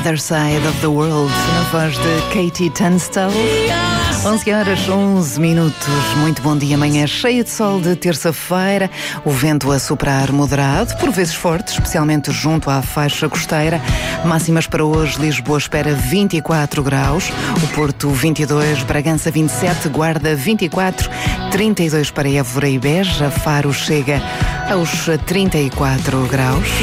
Other Side of the World, na voz de Katie Tunstall. 11h11. Muito bom dia, manhã cheia de sol de terça-feira, o vento a soprar moderado, por vezes forte, especialmente junto à faixa costeira. Máximas para hoje: Lisboa espera 24 graus, o Porto 22, Bragança 27, Guarda 24, 32 para Évora e Beja, Faro chega aos 34 graus.